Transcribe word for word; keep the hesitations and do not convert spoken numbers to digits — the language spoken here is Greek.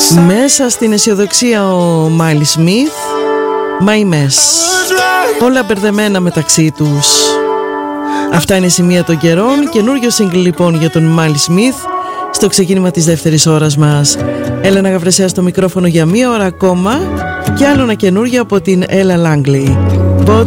Μέσα στην αισιοδοξία ο Μάιλ Σμιθ, My Mess. Όλα μπερδεμένα μεταξύ τους. Αυτά είναι σημεία των καιρών. Καινούριο single λοιπόν για τον Μάιλ Σμιθ στο ξεκίνημα της δεύτερης ώρας μας. Έλενα Γαβρεσέα στο μικρόφωνο για μία ώρα ακόμα και άλλο ένα καινούργιο από την Ella Langley.